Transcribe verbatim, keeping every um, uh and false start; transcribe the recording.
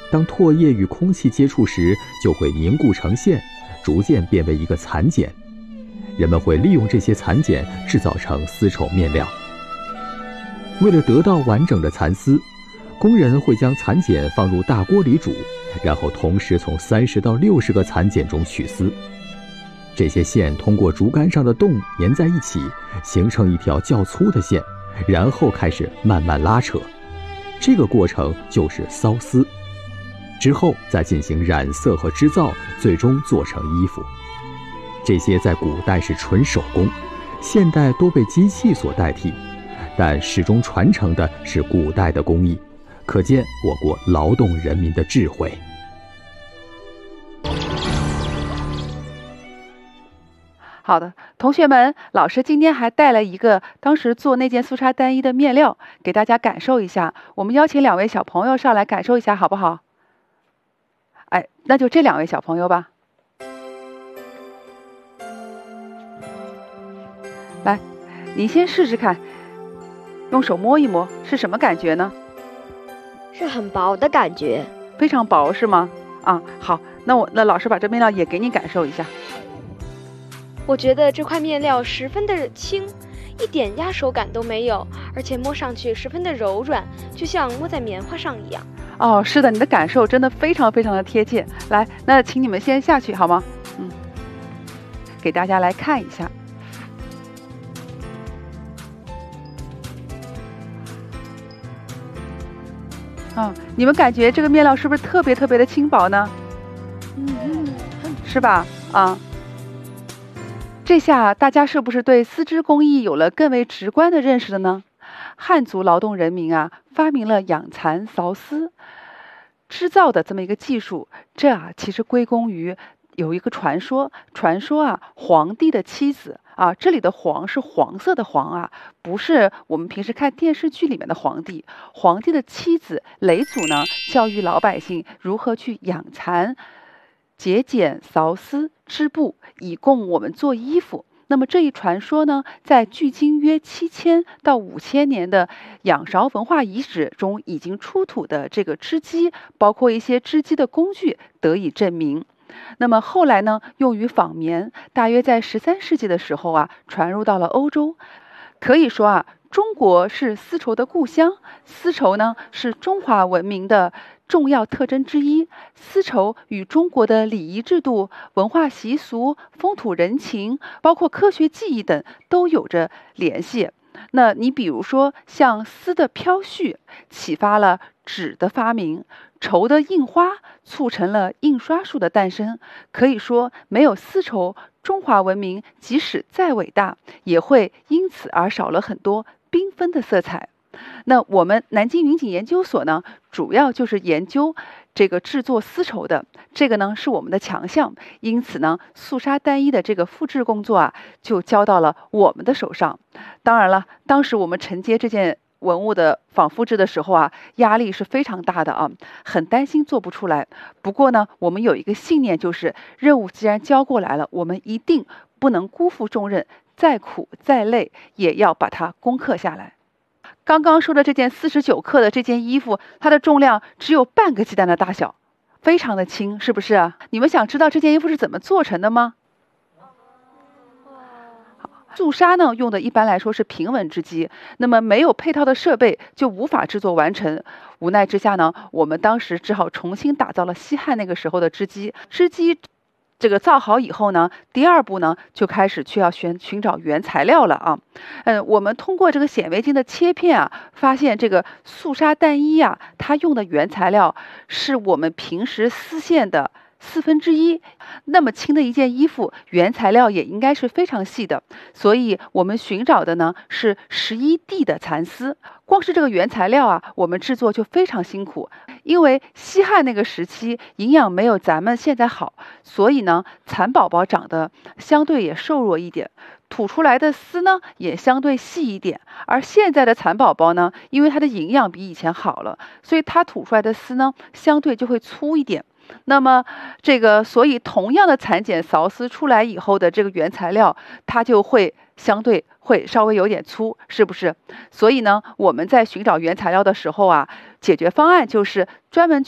当唾液与空气接触时，就会凝固成线，逐渐变为一个蚕茧。人们会利用这些蚕茧制造成丝绸面料。为了得到完整的蚕丝，工人会将蚕茧放入大锅里煮，然后同时从三十到六十个蚕茧中取丝。这些线通过竹竿上的洞粘在一起，形成一条较粗的线，然后开始慢慢拉扯。这个过程就是缫丝。之后再进行染色和织造，最终做成衣服。这些在古代是纯手工，现代多被机器所代替，但始终传承的是古代的工艺，可见我国劳动人民的智慧。 好的，同学们，老师今天还带了一个当时做那件素纱单衣的面料，给大家感受一下。我们邀请两位小朋友上来感受一下，好不好？哎，那就这两位小朋友吧。来，您先试试看，用手摸一摸，是什么感觉呢？ 是很薄的感觉。 非常薄是吗？啊，好，那我那老师把这面料也给你感受一下。 我觉得这块面料十分的轻，一点压手感都没有，而且摸上去十分的柔软，就像摸在棉花上一样。 哦，是的，你的感受真的非常非常的贴切。来，那请你们先下去好吗？嗯，给大家来看一下。啊，你们感觉这个面料是不是特别特别的轻薄呢？ 嗯， 是吧？啊，这下大家是不是对丝织工艺有了更为直观的认识了呢？汉族劳动人民啊，发明了养蚕缫丝织造的这么一个技术，这啊其实归功于有一个传说，传说啊皇帝的妻子啊，这里的黄是黄色的黄啊，不是我们平时看电视剧里面的皇帝。皇帝的妻子嫘祖呢，教育老百姓如何去养蚕、节俭、缫丝、织布，以供我们做衣服。那么这一传说呢，在距今约七千到五千年的仰韶文化遗址中已经出土的这个织机，包括一些织机的工具得以证明。那么后来呢，用于纺棉，大约在十三世纪的时候啊，传入到了欧洲。可以说啊，中国是丝绸的故乡，丝绸呢是中华文明的重要特征之一。丝绸与中国的礼仪制度、文化习俗、风土人情，包括科学技艺等都有着联系。那你比如说像丝的飘絮，启发了纸的发明；绸的印花促成了印刷术的诞生。可以说，没有丝绸，中华文明即使再伟大，也会因此而少了很多缤纷的色彩。那我们南京云锦研究所呢，主要就是研究这个制作丝绸的，这个呢是我们的强项。因此呢，素纱单衣的这个复制工作啊，就交到了我们的手上。当然了，当时我们承接这件文物的仿复制的时候啊，压力是非常大的啊，很担心做不出来。不过呢，我们有一个信念，就是任务既然交过来了，我们一定不能辜负重任，再苦再累也要把它攻克下来。刚刚说的这件四十九克的这件衣服，它的重量只有半个鸡蛋的大小，非常的轻，是不是啊？你们想知道这件衣服是怎么做成的吗？素纱呢，用的一般来说是平纹织机，那么没有配套的设备就无法制作完成。无奈之下呢，我们当时只好重新打造了西汉那个时候的织机。织机这个造好以后呢，第二步呢就开始去要寻寻找原材料了啊。嗯，我们通过这个显微镜的切片啊，发现这个素纱单衣啊，它用的原材料是我们平时丝线的四分之一。那么轻的一件衣服，原材料也应该是非常细的，所以我们寻找的呢是十一地的蚕丝。光是这个原材料啊，我们制作就非常辛苦，因为西汉那个时期营养没有咱们现在好，所以呢，蚕宝宝长得相对也瘦弱一点，吐出来的丝呢也相对细一点。而现在的蚕宝宝呢，因为它的营养比以前好了，所以它吐出来的丝呢相对就会粗一点。那么这个，所以同样的蚕茧缫丝出来以后的这个原材料，它就会相对会稍微有点粗，是不是？所以呢，我们在寻找原材料的时候啊，解决方案就是专门